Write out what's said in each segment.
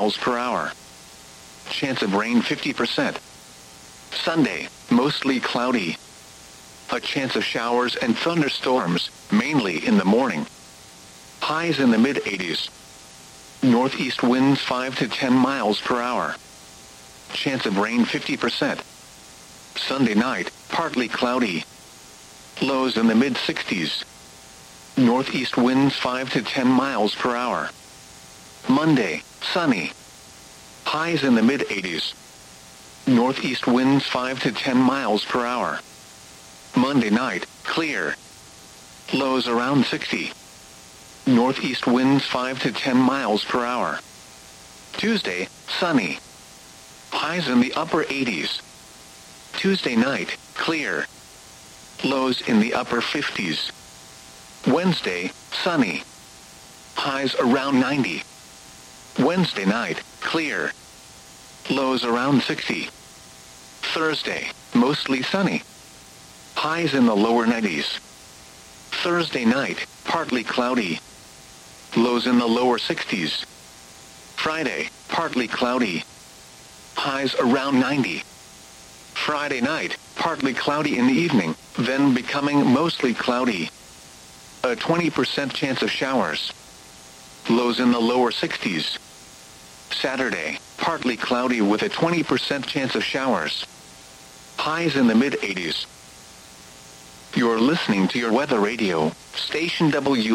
miles per hour. Chance of rain 50%. Sunday, mostly cloudy. A chance of showers and thunderstorms, mainly in the morning. Highs in the mid-80s. Northeast winds 5 to 10 miles per hour. Chance of rain 50%. Sunday night, partly cloudy. Lows in the mid-60s. Northeast winds 5 to 10 miles per hour. Monday, sunny. Highs in the mid-80s. Northeast winds 5 to 10 miles per hour. Monday night, clear. Lows around 60. Northeast winds 5 to 10 miles per hour. Tuesday, sunny. Highs in the upper 80s. Tuesday night, clear. Lows in the upper 50s. Wednesday, sunny. Highs around 90. Wednesday night, clear. Lows around 60. Thursday, mostly sunny. Highs in the lower 90s. Thursday night, partly cloudy. Lows in the lower 60s. Friday, partly cloudy. Highs around 90. Friday night, partly cloudy in the evening, then becoming mostly cloudy. A 20% chance of showers. Lows in the lower 60s. Saturday, partly cloudy with a 20% chance of showers. Highs in the mid-80s. You're listening to your weather radio, station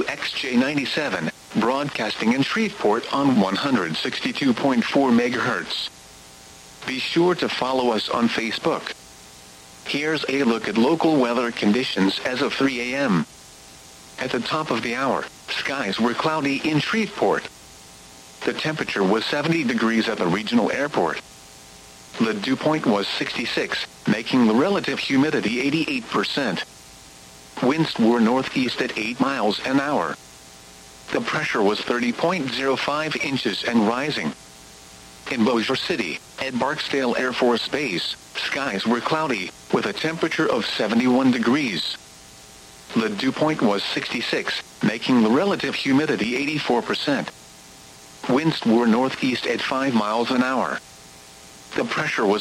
WXJ97, broadcasting in Shreveport on 162.4 MHz. Be sure to follow us on Facebook. Here's a look at local weather conditions as of 3 a.m. At the top of the hour, skies were cloudy in Shreveport. The temperature was 70 degrees at the regional airport. The dew point was 66, making the relative humidity 88%. Winds were northeast at 8 miles an hour. The pressure was 30.05 inches and rising. In Bossier City, at Barksdale Air Force Base, skies were cloudy, with a temperature of 71 degrees. The dew point was 66, making the relative humidity 84%. Winds were northeast at 5 miles an hour. The pressure was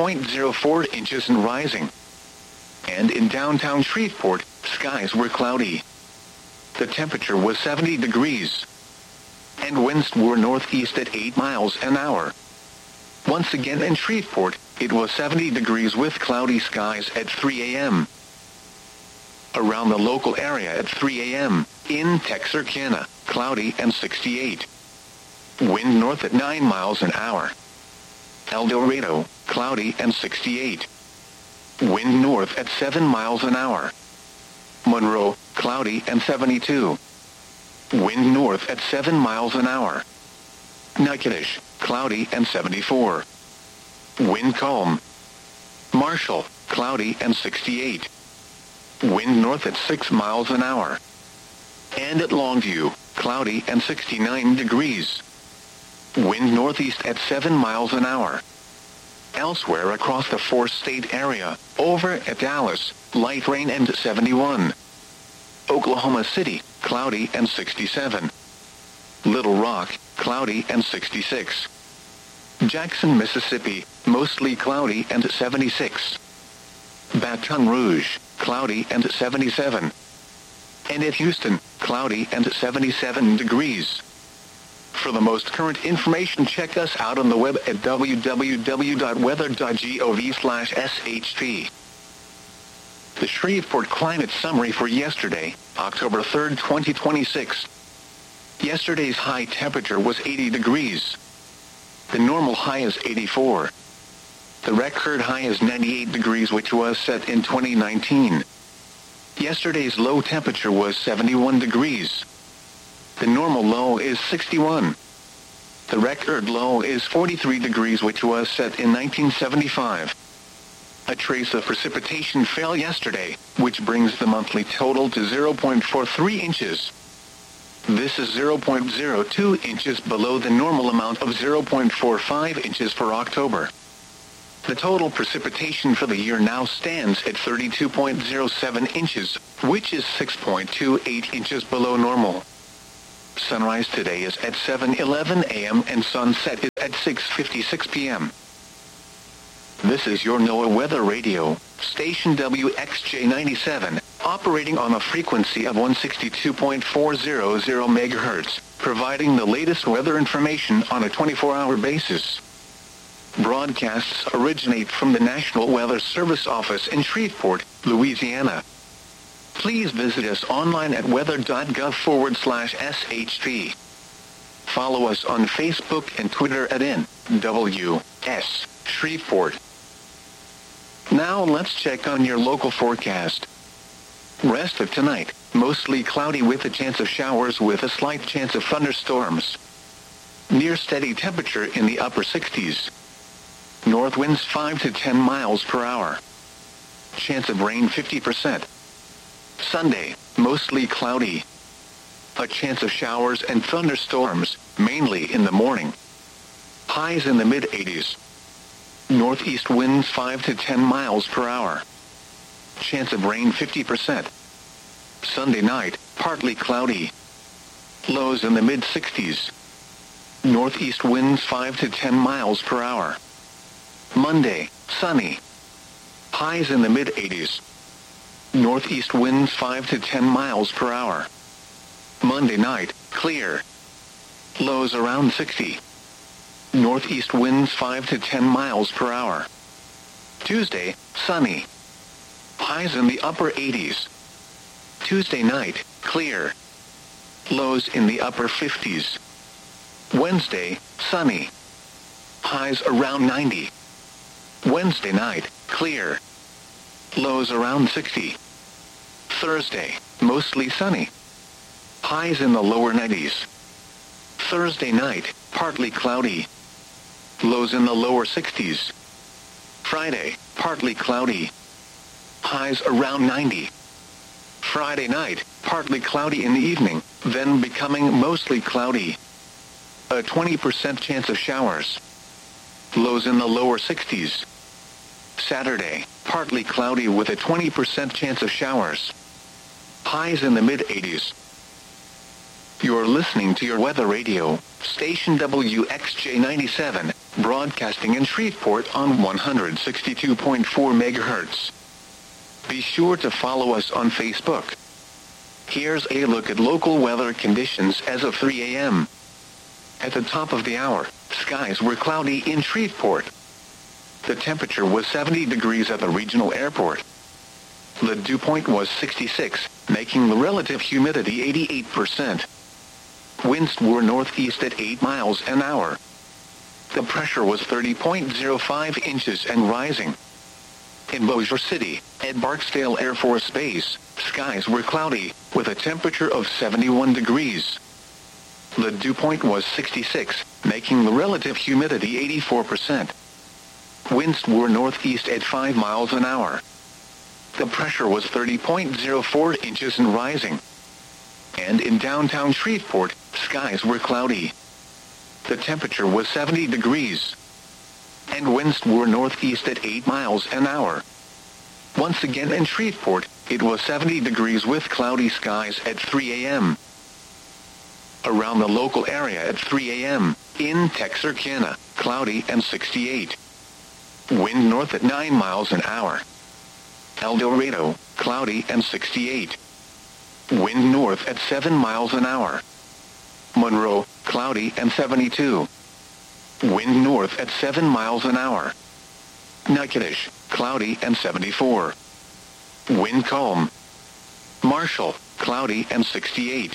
30.04 inches and rising. And in downtown Shreveport, skies were cloudy. The temperature was 70 degrees. And winds were northeast at 8 miles an hour. Once again in Shreveport, it was 70 degrees with cloudy skies at 3 a.m. Around the local area at 3 a.m., in Texarkana, cloudy and 68. Wind north at 9 miles an hour. El Dorado, cloudy and 68. Wind north at 7 miles an hour. Monroe, cloudy and 72. Wind north at 7 miles an hour. Natchitoches, cloudy and 74. Wind calm. Marshall, cloudy and 68. Wind north at 6 miles an hour. And at Longview, cloudy and 69 degrees. Wind northeast at 7 miles an hour. Elsewhere across the four-state area, over at Dallas, light rain and 71. Oklahoma City, cloudy and 67. Little Rock, cloudy and 66. Jackson, Mississippi, mostly cloudy and 76. Baton Rouge, cloudy and 77. And at Houston, cloudy and 77 degrees. For the most current information, check us out on the web at www.weather.gov/SHP. The Shreveport Climate Summary for yesterday, October 3, 2026. Yesterday's high temperature was 80 degrees. The normal high is 84. The record high is 98 degrees, which was set in 2019. Yesterday's low temperature was 71 degrees. The normal low is 61. The record low is 43 degrees, which was set in 1975. A trace of precipitation fell yesterday, which brings the monthly total to 0.43 inches. This is 0.02 inches below the normal amount of 0.45 inches for October. The total precipitation for the year now stands at 32.07 inches, which is 6.28 inches below normal. Sunrise today is at 7:11 a.m. and sunset is at 6:56 p.m. This is your NOAA Weather Radio, station WXJ97, operating on a frequency of 162.400 MHz, providing the latest weather information on a 24-hour basis. Broadcasts originate from the National Weather Service office in Shreveport, Louisiana. Please visit us online at weather.gov/SHP. Follow us on Facebook and Twitter at NWS Shreveport. Now let's check on your local forecast. Rest of tonight, mostly cloudy with a chance of showers with a slight chance of thunderstorms. Near steady temperature in the upper 60s. North winds 5 to 10 miles per hour. Chance of rain 50%. Sunday, mostly cloudy. A chance of showers and thunderstorms, mainly in the morning. Highs in the mid-80s. Northeast winds 5 to 10 miles per hour. Chance of rain 50%. Sunday night, partly cloudy. Lows in the mid-60s. Northeast winds 5 to 10 miles per hour. Monday, sunny. Highs in the mid-80s. Northeast winds 5 to 10 miles per hour. Monday night, clear. Lows around 60. Northeast winds 5 to 10 miles per hour. Tuesday, sunny. Highs in the upper 80s. Tuesday night, clear. Lows in the upper 50s. Wednesday, sunny. Highs around 90. Wednesday night, clear. Lows around 60. Thursday, mostly sunny. Highs in the lower 90s. Thursday night, partly cloudy. Lows in the lower 60s. Friday, partly cloudy. Highs around 90. Friday night, partly cloudy in the evening, then becoming mostly cloudy. A 20% chance of showers. Lows in the lower 60s. Saturday, partly cloudy with a 20% chance of showers. Highs in the mid-80s. You're listening to your weather radio, station WXJ97, broadcasting in Shreveport on 162.4 MHz. Be sure to follow us on Facebook. Here's a look at local weather conditions as of 3 a.m. At the top of the hour, skies were cloudy in Shreveport. The temperature was 70 degrees at the regional airport. The dew point was 66, making the relative humidity 88%. Winds were northeast at 8 miles an hour. The pressure was 30.05 inches and rising. In Bossier City, at Barksdale Air Force Base, skies were cloudy, with a temperature of 71 degrees. The dew point was 66, making the relative humidity 84%. Winds were northeast at 5 miles an hour. The pressure was 30.04 inches and rising. And in downtown Shreveport, skies were cloudy. The temperature was 70 degrees. And winds were northeast at 8 miles an hour. Once again in Shreveport, it was 70 degrees with cloudy skies at 3 a.m. Around the local area at 3 a.m., in Texarkana, cloudy and 68. Wind north at 9 miles an hour. El Dorado, cloudy and 68. Wind north at 7 miles an hour. Monroe, cloudy and 72. Wind north at 7 miles an hour. Natchitoches, cloudy and 74. Wind calm. Marshall, cloudy and 68.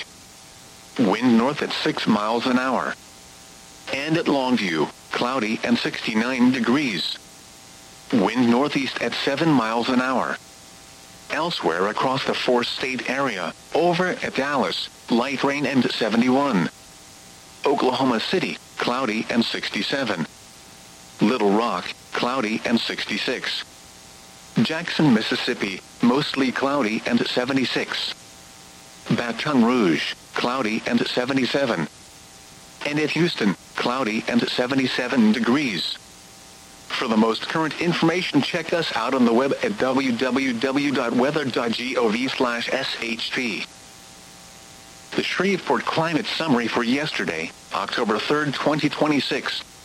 Wind north at 6 miles an hour. And at Longview, cloudy and 69 degrees. Wind northeast at 7 miles an hour. Elsewhere across the four-state area, over at Dallas, light rain and 71. Oklahoma City, cloudy and 67. Little Rock, cloudy and 66. Jackson, Mississippi, mostly cloudy and 76. Baton Rouge, cloudy and 77. And at Houston, cloudy and 77 degrees. For the most current information, check us out on the web at www.weather.gov/shp. The Shreveport Climate Summary for yesterday, October 3, 2026.